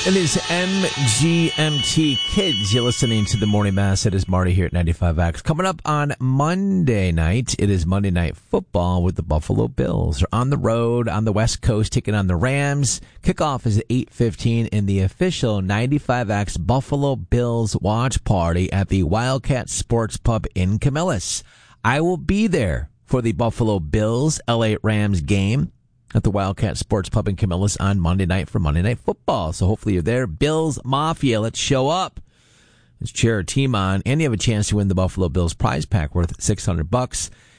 It is MGMT Kids. You're listening to the Morning Mass. It is Marty here at 95X. Coming up on Monday night, it is Monday Night Football with the Buffalo Bills. They're on the road on the West Coast taking on the Rams. Kickoff is at 8:15 in the official 95X Buffalo Bills watch party at the Wildcat Sports Pub in Camillus. I will be there for the Buffalo Bills LA Rams game at the Wildcat Sports Pub in Camillus on Monday night for Monday Night Football. So hopefully you're there. Bills Mafia, let's show up. Let's cheer our team on. And you have a chance to win the Buffalo Bills prize pack worth $600.